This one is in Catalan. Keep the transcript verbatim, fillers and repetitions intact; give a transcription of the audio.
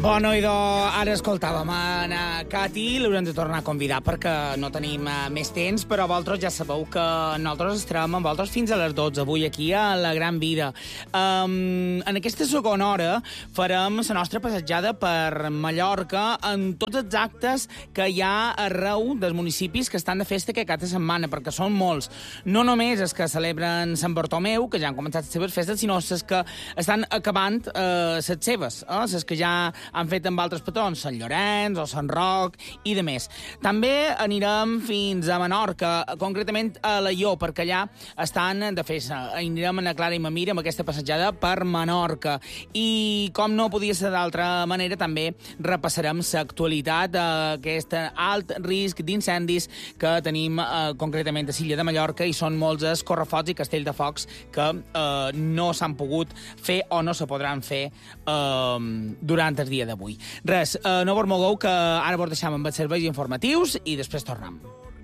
Bueno, idò, ara escoltàvem a Cati, l'haurem de tornar a convidar perquè no tenim uh, més temps, però vosaltres ja sabeu que nosaltres estarem amb vosaltres fins a les dotze, avui aquí a La Gran Vida. Um, en aquesta segona hora farem la nostra passejada per Mallorca en tots els actes que hi ha arreu dels municipis que estan de festa aquest cap de setmana, perquè són molts. No només els que celebren Sant Bartomeu, que ja han començat les seves festes, sinó els que estan acabant uh, les seves, eh? les que ja han fet amb altres patrons, Sant Llorenç o Sant Roc i de més. També anirem fins a Menorca, concretament a Alaior, perquè allà estan de festa. Anirem a la Clara i Mamira amb aquesta passejada per Menorca. I com no podia ser d'altra manera, també repassarem l'actualitat d'aquest alt risc d'incendis que tenim eh, concretament a l'illa de Mallorca, i són molts els correfocs i castell de focs que eh, no s'han pogut fer o no se podran fer eh, durant el dia d'avui. Res, eh, no vos mogueu, que ara vos deixam amb els serveis informatius i després tornem.